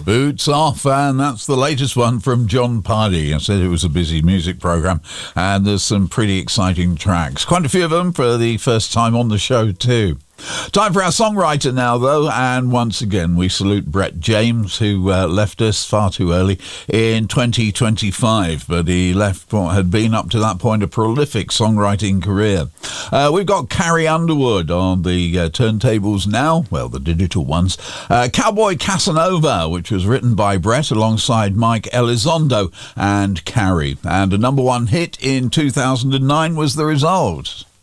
Boots Off, and that's the latest one from John Pardee. I said it was a busy music programme, and there's some pretty exciting tracks. Quite a few of them for the first time on the show too. Time for our songwriter now, though, and once again we salute Brett James, who left us far too early in 2025, but he left what had been up to that point a prolific songwriting career. We've got Carrie Underwood on the turntables now, well, the digital ones. Cowboy Casanova, which was written by Brett alongside Mike Elizondo and Carrie, and a #1 hit in 2009 was the result.